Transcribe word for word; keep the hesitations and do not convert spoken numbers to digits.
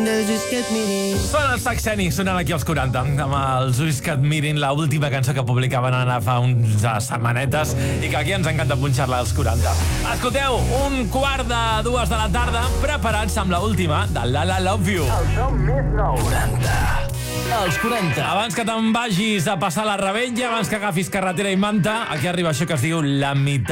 els ulls que et mirin. Són els Saxeni, sonant aquí als quaranta, amb els ulls que et mirin, l'última cançó que publicaven ara fa uns setmanetes i que aquí ens encanta punxar-la als quaranta. Escolteu, un quart de dues de la tarda, preparats amb l'última de La La Love You. El som més nou. quaranta. Els quaranta. Abans que te'n vagis a passar la rebetlla, abans que agafis carretera i manta, aquí arriba això que es diu La Meitat.